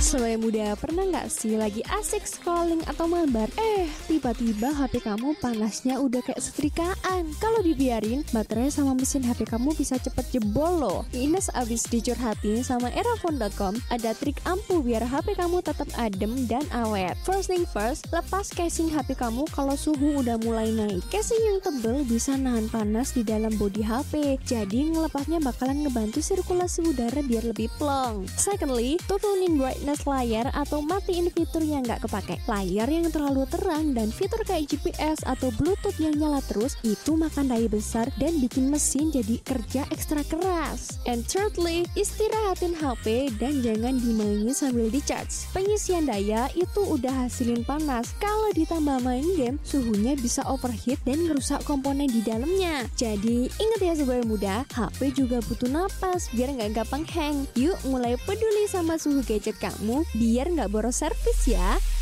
Sobat muda, pernah nggak sih lagi asik scrolling atau mabar, tiba-tiba HP kamu panasnya udah kayak setrikaan. Kalau dibiarin, baterai sama mesin HP kamu bisa cepet jebol loh. Ines abis dicurhatin sama erafone.com, ada trik ampuh biar HP kamu tetap adem dan awet. First thing first, lepas casing HP kamu kalau suhu udah mulai naik. Casing yang tebel bisa nahan panas di dalam bodi HP, jadi ngelepasnya bakalan ngebantu sirkulasi udara biar lebih plong. Secondly, turunin brightness layar atau matiin fitur yang nggak kepake. Layar yang terlalu terang dan fitur kayak GPS atau Bluetooth yang nyala terus itu makan daya besar dan bikin mesin jadi kerja ekstra keras. And thirdly, istirahatin HP dan jangan dimainin sambil di-charge. Pengisian daya itu udah hasilin panas. Kalau ditambah main game, suhunya bisa overheat dan ngerusak komponen di dalamnya. Jadi ingat ya sobat muda, HP juga butuh napas biar nggak gampang hang. Yuk mulai peduli sama suhu gadget kamu biar nggak boros servis ya.